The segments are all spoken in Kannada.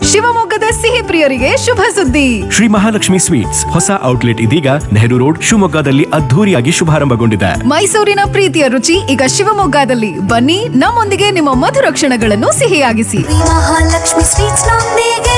ಶಿವಮೊಗ್ಗದ ಸಿಹಿ ಪ್ರಿಯರಿಗೆ ಶುಭ ಸುದ್ದಿ. ಶ್ರೀ ಮಹಾಲಕ್ಷ್ಮಿ ಸ್ವೀಟ್ಸ್ ಹೊಸ ಔಟ್ಲೆಟ್ ಇದೀಗ ನೆಹರು ರೋಡ್ ಶಿವಮೊಗ್ಗದಲ್ಲಿ ಅದ್ಧೂರಿಯಾಗಿ ಶುಭಾರಂಭಗೊಂಡಿದೆ. ಮೈಸೂರಿನ ಪ್ರೀತಿಯ ರುಚಿ ಈಗ ಶಿವಮೊಗ್ಗದಲ್ಲಿ. ಬನ್ನಿ, ನಮ್ಮೊಂದಿಗೆ ನಿಮ್ಮ ಮಧುರ ಕ್ಷಣಗಳನ್ನು ಸಿಹಿಯಾಗಿಸಿ. ಮಹಾಲಕ್ಷ್ಮಿ ಸ್ವೀಟ್ಸ್ ನೊಂದಿಗೆ.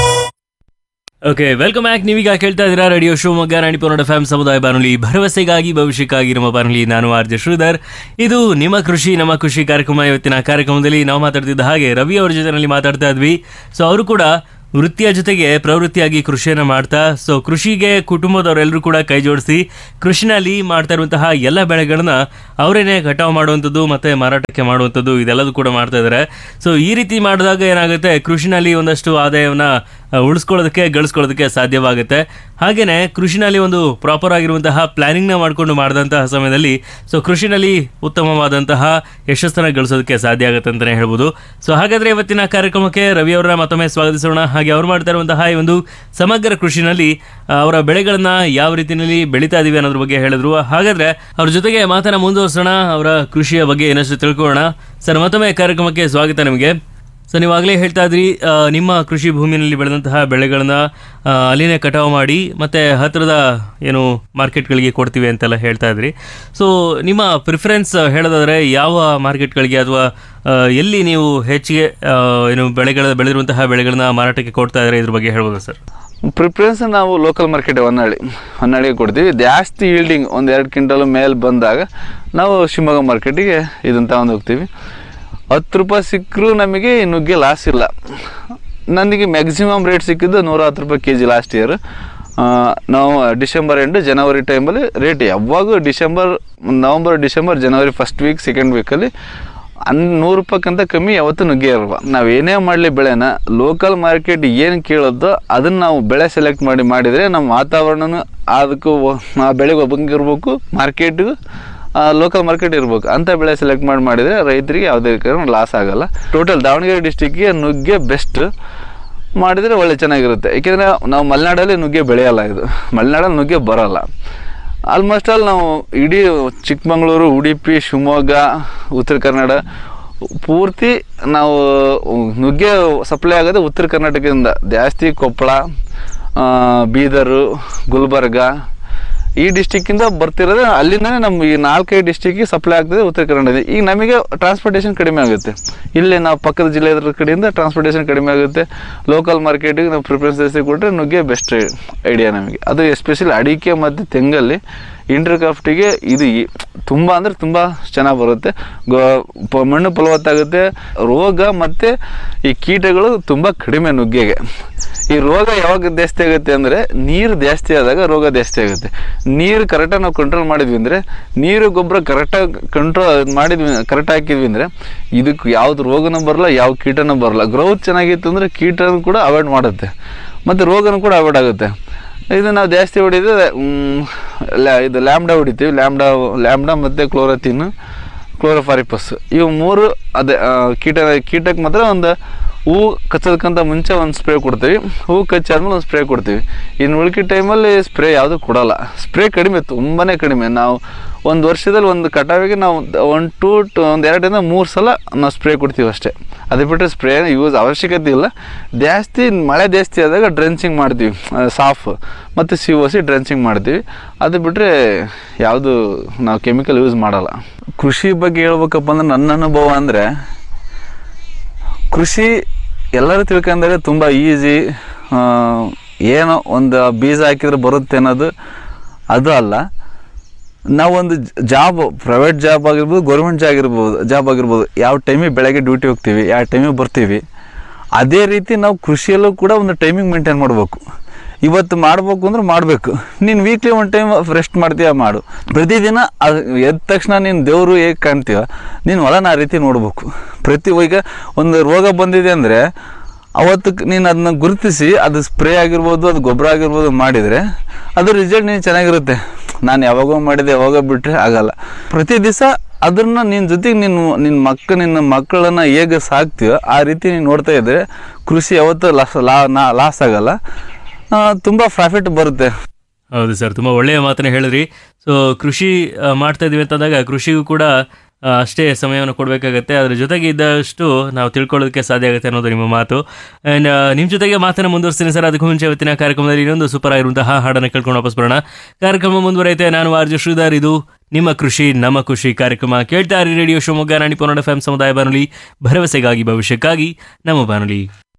Okay, welcome back. ನೀವೀಗ ಕೇಳ್ತಾ ಇದ್ದೀರಾ ರೇಡಿಯೋ ಶಿವಮೊಗ್ಗ 90.4 FM ಸಮುದಾಯ ಬಾನುಲಿ, ಭರವಸೆಗಾಗಿ ಭವಿಷ್ಯಕ್ಕಾಗಿ ನಮ್ಮ ಬಾನುಲಿ. ನಾನು ಆರ್ಜೆ ಶ್ರೀಧರ್. ಇದು ನಿಮ್ಮ ಕೃಷಿ ನಮ್ಮ ಖುಷಿ ಕಾರ್ಯಕ್ರಮ. ಇವತ್ತಿನ ಕಾರ್ಯಕ್ರಮದಲ್ಲಿ ನಾವು ಮಾತಾಡ್ತಿದ್ದ ಹಾಗೆ ರವಿ ಅವ್ರ ಜೊತೆನಲ್ಲಿ ಮಾತಾಡ್ತಾ ಇದ್ವಿ. ಸೊ ಅವರು ಕೂಡ ವೃತ್ತಿಯ ಜೊತೆಗೆ ಪ್ರವೃತ್ತಿಯಾಗಿ ಕೃಷಿಯನ್ನು ಮಾಡ್ತಾ, ಸೊ ಕೃಷಿಗೆ ಕುಟುಂಬದವರೆಲ್ಲರೂ ಕೂಡ ಕೈ ಜೋಡಿಸಿ ಕೃಷಿನಲ್ಲಿ ಮಾಡ್ತಾ ಇರುವಂತಹ ಎಲ್ಲ ಬೆಳೆಗಳನ್ನ ಅವರೇನೆ ಕಟಾವು ಮಾಡುವಂಥದ್ದು ಮತ್ತು ಮಾರಾಟಕ್ಕೆ ಮಾಡುವಂಥದ್ದು ಇದೆಲ್ಲದೂ ಕೂಡ ಮಾಡ್ತಾ ಇದ್ದಾರೆ. ಸೊ ಈ ರೀತಿ ಮಾಡಿದಾಗ ಏನಾಗುತ್ತೆ, ಕೃಷಿನಲ್ಲಿ ಒಂದಷ್ಟು ಆದಾಯವನ್ನು ಉಳಿಸ್ಕೊಳ್ಳೋದಕ್ಕೆ ಗಳಿಸ್ಕೊಳ್ಳೋದಕ್ಕೆ ಸಾಧ್ಯವಾಗುತ್ತೆ. ಹಾಗೆಯೇ ಕೃಷಿನಲ್ಲಿ ಒಂದು ಪ್ರಾಪರ್ ಆಗಿರುವಂತಹ ಪ್ಲಾನಿಂಗ್ನ ಮಾಡಿಕೊಂಡು ಮಾಡಿದಂತಹ ಸಮಯದಲ್ಲಿ ಸೊ ಕೃಷಿನಲ್ಲಿ ಉತ್ತಮವಾದಂತಹ ಯಶಸ್ಸನ್ನು ಗಳಿಸೋದಕ್ಕೆ ಸಾಧ್ಯ ಆಗುತ್ತೆ ಅಂತಲೇ ಹೇಳ್ಬೋದು. ಸೊ ಹಾಗಾದರೆ ಇವತ್ತಿನ ಕಾರ್ಯಕ್ರಮಕ್ಕೆ ರವಿ ಅವರನ್ನ ಮತ್ತೊಮ್ಮೆ ಸ್ವಾಗತಿಸೋಣ. ಹಾಗೆ ಅವ್ರು ಮಾಡ್ತಾ ಇರುವಂತಹ ಈ ಒಂದು ಸಮಗ್ರ ಕೃಷಿನಲ್ಲಿ ಅವರ ಬೆಳೆಗಳನ್ನ ಯಾವ ರೀತಿಯಲ್ಲಿ ಬೆಳೀತಾ ಇದೀವಿ ಅನ್ನೋದ್ರ ಬಗ್ಗೆ ಹೇಳಿದ್ರು. ಹಾಗಾದ್ರೆ ಅವ್ರ ಜೊತೆಗೆ ಮಾತನ್ನ ಮುಂದುವರಿಸೋಣ, ಅವರ ಕೃಷಿಯ ಬಗ್ಗೆ ಏನಷ್ಟು ತಿಳ್ಕೊಳ್ಳೋಣ. ಸರ್, ಮತ್ತೊಮ್ಮೆ ಕಾರ್ಯಕ್ರಮಕ್ಕೆ ಸ್ವಾಗತ ನಿಮಗೆ. ಸೊ ನೀವಾಗಲೇ ಹೇಳ್ತಾ ಇದ್ರಿ, ನಿಮ್ಮ ಕೃಷಿ ಭೂಮಿಯಲ್ಲಿ ಬೆಳೆದಂತಹ ಬೆಳೆಗಳನ್ನ ಅಲ್ಲಿನೇ ಕಟಾವು ಮಾಡಿ ಮತ್ತೆ ಹತ್ತಿರದ ಏನು ಮಾರ್ಕೆಟ್ಗಳಿಗೆ ಕೊಡ್ತೀವಿ ಅಂತೆಲ್ಲ ಹೇಳ್ತಾ ಇದ್ರಿ. ಸೊ ನಿಮ್ಮ ಪ್ರಿಫರೆನ್ಸ್ ಹೇಳೋದಾದ್ರೆ ಯಾವ ಮಾರ್ಕೆಟ್ಗಳಿಗೆ ಅಥವಾ ಎಲ್ಲಿ ನೀವು ಹೆಚ್ಚಿಗೆ ಏನು ಬೆಳೆದಿರುವಂತಹ ಬೆಳೆಗಳನ್ನ ಮಾರಾಟಕ್ಕೆ ಕೊಡ್ತಾ ಇದ್ದಾರೆ, ಇದ್ರ ಬಗ್ಗೆ ಹೇಳ್ಬೋದು ಸರ್? ಪ್ರಿಫರೆನ್ಸ್ ನಾವು ಲೋಕಲ್ ಮಾರ್ಕೆಟ್ ಹೊನ್ನಾಳಿಗೆ ಕೊಡ್ತೀವಿ. ಜಾಸ್ತಿ ಈಲ್ಡಿಂಗ್ ಒಂದು 2 ಕ್ವಿಂಟಲ್ ಮೇಲೆ ಬಂದಾಗ ನಾವು ಶಿವಮೊಗ್ಗ ಮಾರ್ಕೆಟಿಗೆ ಇದನ್ನು ತಗೊಂಡು ಹೋಗ್ತೀವಿ. 10 ರೂಪಾಯಿ ಸಿಕ್ಕರೂ ನಮಗೆ ನುಗ್ಗೆ ಲಾಸ್ ಇಲ್ಲ. ನನಗೆ ಮ್ಯಾಕ್ಸಿಮಮ್ ರೇಟ್ ಸಿಕ್ಕಿದ್ದು 110 ರೂಪಾಯಿ kg ಲಾಸ್ಟ್ ಇಯರ್. ನಾವು ಡಿಸೆಂಬರ್ ಎಂಡ್ ಜನವರಿ ಟೈಮಲ್ಲಿ ರೇಟ್ ಯಾವಾಗೂ ನವಂಬರ್ ಡಿಸೆಂಬರ್ ಜನವರಿ ಫಸ್ಟ್ ವೀಕ್ ಸೆಕೆಂಡ್ ವೀಕಲ್ಲಿ 100 ರೂಪಾಯಿಗಿಂತ ಕಮ್ಮಿ ಯಾವತ್ತೂ ನುಗ್ಗೆ ಇರಲ್ಲ. ನಾವು ಏನೇ ಮಾಡಲಿ ಬೆಳೆನ ಲೋಕಲ್ ಮಾರ್ಕೆಟ್ ಏನು ಕೇಳೋದೋ ಅದನ್ನು ನಾವು ಬೆಳೆ ಸೆಲೆಕ್ಟ್ ಮಾಡಿದರೆ ನಮ್ಮ ವಾತಾವರಣನೂ ಅದಕ್ಕೂ ಆ ಬೆಳೆಗೆ ಒಬ್ಬಂಗಿರ್ಬೇಕು, ಮಾರ್ಕೆಟಿಗೂ ಲೋಕಲ್ ಮಾರ್ಕೆಟ್ ಇರ್ಬೇಕು ಅಂತ ಬೆಳೆ ಸೆಲೆಕ್ಟ್ ಮಾಡಿದರೆ ರೈತರಿಗೆ ಯಾವುದೇ ಲಾಸ್ ಆಗೋಲ್ಲ. ಟೋಟಲ್ ದಾವಣಗೆರೆ ಡಿಸ್ಟಿಕ್ಗೆ ನುಗ್ಗೆ ಬೆಸ್ಟ್ ಮಾಡಿದರೆ ಒಳ್ಳೆ ಚೆನ್ನಾಗಿರುತ್ತೆ. ಏಕೆಂದರೆ ನಾವು ಮಲೆನಾಡಲ್ಲಿ ನುಗ್ಗೆ ಬೆಳೆಯಲ್ಲ, ಇದು ಮಲೆನಾಡಲ್ಲಿ ನುಗ್ಗೆ ಬರೋಲ್ಲ. ಆಲ್ಮೋಸ್ಟ್ ಆಲ್ ನಾವು ಇಡೀ ಚಿಕ್ಕಮಗಳೂರು, ಉಡುಪಿ, ಶಿವಮೊಗ್ಗ, ಉತ್ತರ ಕನ್ನಡ ಪೂರ್ತಿ ನಾವು ನುಗ್ಗೆ ಸಪ್ಲೈ ಆಗೋದು ಉತ್ತರ ಕರ್ನಾಟಕದಿಂದ ಜಾಸ್ತಿ. ಕೊಪ್ಪಳ, ಬೀದರು, ಗುಲ್ಬರ್ಗ ಈ ಡಿಸ್ಟಿಕ್ಕಿಂದ ಬರ್ತಿರೋದು. ಅಲ್ಲಿಂದನೇ ನಮ್ಮ ಈ 4-5 ಡಿಸ್ಟಿಕ್ಕಿಗೆ ಸಪ್ಲೈ ಆಗ್ತದೆ ಉತ್ತರ ಕನ್ನಡದ. ಈಗ ನಮಗೆ ಟ್ರಾನ್ಸ್ಪೋರ್ಟೇಷನ್ ಕಡಿಮೆ ಆಗುತ್ತೆ. ಇಲ್ಲಿ ನಾವು ಪಕ್ಕದ ಜಿಲ್ಲೆಯ ಕಡೆಯಿಂದ ಟ್ರಾನ್ಸ್ಪೋರ್ಟೇಷನ್ ಕಡಿಮೆ ಆಗುತ್ತೆ. ಲೋಕಲ್ ಮಾರ್ಕೆಟಿಗೆ ನಾವು ಪ್ರಿಫರೆನ್ಸ್ ಜಾಸ್ತಿ ಕೊಟ್ಟರೆ ನುಗ್ಗೆ ಬೆಸ್ಟ್ ಐಡಿಯಾ ನಮಗೆ. ಅದು ಎಸ್ಪೆಷಲಿ ಅಡಿಕೆ ಮತ್ತು ತೆಂಗಲ್ಲಿ ಇಂಟರ್ಕ್ರಾಫ್ಟಿಗೆ ಇದು ತುಂಬ ಅಂದರೆ ತುಂಬ ಚೆನ್ನಾಗಿ ಬರುತ್ತೆ. ಮಣ್ಣು ಫಲವತ್ತಾಗುತ್ತೆ. ರೋಗ ಮತ್ತು ಈ ಕೀಟಗಳು ತುಂಬ ಕಡಿಮೆ ನುಗ್ಗೆಗೆ. ಈ ರೋಗ ಯಾವಾಗ ಜಾಸ್ತಿ ಆಗುತ್ತೆ ಅಂದರೆ ನೀರು ಜಾಸ್ತಿ ಆದಾಗ ರೋಗ ಜಾಸ್ತಿ ಆಗುತ್ತೆ. ನೀರು ಕರೆಕ್ಟಾಗಿ ನಾವು ಕಂಟ್ರೋಲ್ ಮಾಡಿದ್ವಿ ಅಂದರೆ, ನೀರು ಗೊಬ್ಬರ ಕರೆಕ್ಟಾಗಿ ಕರೆಕ್ಟ್ ಹಾಕಿದ್ವಿ ಅಂದರೆ ಇದಕ್ಕೆ ಯಾವ್ದು ರೋಗನೂ ಬರಲ್ಲ, ಯಾವ ಕೀಟನೂ ಬರಲ್ಲ. ಗ್ರೋತ್ ಚೆನ್ನಾಗಿತ್ತು ಅಂದರೆ ಕೀಟನೂ ಕೂಡ ಅವಾಯ್ಡ್ ಮಾಡುತ್ತೆ ಮತ್ತು ರೋಗನೂ ಕೂಡ ಅವಾಯ್ಡ್ ಆಗುತ್ತೆ. ಇದು ನಾವು ಜಾಸ್ತಿ ಹೊಡಿದ್ರೆ ಇದು ಲ್ಯಾಂಬ್ಡಾ ಹೊಡಿತೀವಿ. ಲ್ಯಾಂಬ್ಡಾ ಮತ್ತು ಕ್ಲೋರೋಫಾರಿಪಸ್ ಇವು 3 ಅದೇ ಕೀಟಕ್ಕೆ ಮಾತ್ರ ಒಂದು ಹೂವು ಕಚ್ಚೋದಕ್ಕಿಂತ ಮುಂಚೆ ಒಂದು ಸ್ಪ್ರೇ ಕೊಡ್ತೀವಿ. ಹೂವು ಕಚ್ಚಾದ್ಮೇಲೆ ಒಂದು ಸ್ಪ್ರೇ ಕೊಡ್ತೀವಿ. ಇನ್ನು ಉಳ್ಕಿ ಟೈಮಲ್ಲಿ ಸ್ಪ್ರೇ ಯಾವುದೂ ಕೊಡೋಲ್ಲ. ಸ್ಪ್ರೇ ಕಡಿಮೆ, ತುಂಬಾ ಕಡಿಮೆ. ನಾವು ಒಂದು ವರ್ಷದಲ್ಲಿ ಒಂದು ಕಟಾವಿಗೆ ನಾವು 2-3 ಸಲ ನಾವು ಸ್ಪ್ರೇ ಕೊಡ್ತೀವಿ ಅಷ್ಟೇ. ಅದು ಬಿಟ್ಟರೆ ಸ್ಪ್ರೇ ಯೂಸ್ ಅವಶ್ಯಕತೆ ಇಲ್ಲ. ಜಾಸ್ತಿ ಮಳೆ ಜಾಸ್ತಿ ಆದಾಗ ಡ್ರೆಂಚಿಂಗ್ ಮಾಡ್ತೀವಿ, ಸಾಫ್ ಮತ್ತು COC ಡ್ರೆಂಚಿಂಗ್ ಮಾಡ್ತೀವಿ. ಅದು ಬಿಟ್ಟರೆ ಯಾವುದು ನಾವು ಕೆಮಿಕಲ್ ಯೂಸ್ ಮಾಡಲ್ಲ. ಕೃಷಿ ಬಗ್ಗೆ ಹೇಳ್ಬೇಕಪ್ಪ ಅಂದ್ರೆ ನನ್ನ ಅನುಭವ ಅಂದರೆ, ಕೃಷಿ ಎಲ್ಲರೂ ತಿಳ್ಕೊಂಡಾಗ ತುಂಬ ಈಸಿ. ಏನೋ ಒಂದು ಬೀಜ ಹಾಕಿದ್ರೆ ಬರುತ್ತೆ ಅನ್ನೋದು ಅದು ಅಲ್ಲ. ನಾವೊಂದು ಜಾಬ್, ಪ್ರೈವೇಟ್ ಜಾಬ್ ಆಗಿರ್ಬೋದು, ಗೌರ್ಮೆಂಟ್ ಜಾಬ್ ಆಗಿರ್ಬೋದು, ಯಾವ ಟೈಮಿಗೆ ಬೆಳಗ್ಗೆ ಡ್ಯೂಟಿ ಹೋಗ್ತೀವಿ, ಯಾವ ಟೈಮಿಗೆ ಬರ್ತೀವಿ, ಅದೇ ರೀತಿ ನಾವು ಕೃಷಿಯಲ್ಲೂ ಕೂಡ ಒಂದು ಟೈಮಿಂಗ್ ಮೇಂಟೈನ್ ಮಾಡಬೇಕು. ಇವತ್ತು ಮಾಡಬೇಕು ಅಂದ್ರೆ ಮಾಡಬೇಕು. ನೀನು ವೀಕ್ಲಿ ಒಂದು ಟೈಮ್ ರೆಸ್ಟ್ ಮಾಡ್ತೀಯ ಮಾಡು. ಪ್ರತಿದಿನ ಎದ್ದ ತಕ್ಷಣ ನೀನು ದೇವರು ಹೇಗೆ ಕಾಣ್ತೀವ, ನೀನು ಹೊಲನ ಆ ರೀತಿ ನೋಡ್ಬೇಕು. ಈಗ ಒಂದು ರೋಗ ಬಂದಿದೆ ಅಂದರೆ ಅವತ್ತು ನೀನು ಅದನ್ನ ಗುರುತಿಸಿ ಅದು ಸ್ಪ್ರೇ ಆಗಿರ್ಬೋದು, ಅದು ಗೊಬ್ಬರ ಆಗಿರ್ಬೋದು ಮಾಡಿದರೆ ಅದು ರಿಸಲ್ಟ್ ನೀನು ಚೆನ್ನಾಗಿರುತ್ತೆ. ನಾನು ಯಾವಾಗೋ ಮಾಡಿದೆ ಯಾವಾಗ ಬಿಟ್ಟರೆ ಆಗಲ್ಲ. ಪ್ರತಿ ದಿವಸ ಅದನ್ನು ನಿನ್ನ ಜೊತೆಗೆ ನಿನ್ನ ಮಕ್ಕಳನ್ನು ಹೇಗೆ ಸಾಕ್ತೀವೋ ಆ ರೀತಿ ನೀನು ನೋಡ್ತಾ ಇದ್ದರೆ ಕೃಷಿ ಯಾವತ್ತೂ ಲಾಸ್ ಆಗಲ್ಲ, ತುಂಬ ಪ್ರಾಫಿಟ್ ಬರುತ್ತೆ. ಹೌದು ಸರ್, ತುಂಬ ಒಳ್ಳೆಯ ಮಾತನ್ನ ಹೇಳಿದ್ರಿ. ಸೊ ಕೃಷಿ ಮಾಡ್ತಾ ಇದೀವಿ ಅಂತಂದಾಗ ಕೃಷಿಗೂ ಕೂಡ ಅಷ್ಟೇ ಸಮಯವನ್ನು ಕೊಡಬೇಕಾಗತ್ತೆ. ಅದರ ಜೊತೆಗೆ ಇದ್ದಷ್ಟು ನಾವು ತಿಳ್ಕೊಳ್ಳೋದಕ್ಕೆ ಸಾಧ್ಯ ಆಗುತ್ತೆ ಅನ್ನೋದು ನಿಮ್ಮ ಮಾತು. ಆ್ಯಂಡ್ ನಿಮ್ಮ ಜೊತೆಗೆ ಮಾತನ್ನು ಮುಂದುವರಿಸ್ತೀನಿ ಸರ್. ಅದಕ್ಕೂ ಮುಂಚೆ ಇವತ್ತಿನ ಕಾರ್ಯಕ್ರಮದಲ್ಲಿ ಇನ್ನೊಂದು ಸೂಪರ್ ಆಗಿರುವಂತಹ ಹಾಡನ್ನು ಕೇಳ್ಕೊಂಡು ವಾಪಸ್ ಬರೋಣ. ಕಾರ್ಯಕ್ರಮ ಮುಂದುವರೆಯುತ್ತೆ. ನಾನು ಆರ್ ಜೆ ಶ್ರೀಧರ್. ಇದು ನಿಮ್ಮ ಕೃಷಿ ನಮ್ಮ ಖುಷಿ ಕಾರ್ಯಕ್ರಮ. ಕೇಳ್ತಾ ಇರಿ ರೇಡಿಯೋ ಶಿವಮೊಗ್ಗ 90.1 FM ಸಮುದಾಯ ಬಾನುಲಿ, ಭರವಸೆಗಾಗಿ ಭವಿಷ್ಯಕ್ಕಾಗಿ ನಮ್ಮ ಬಾನುಲಿ.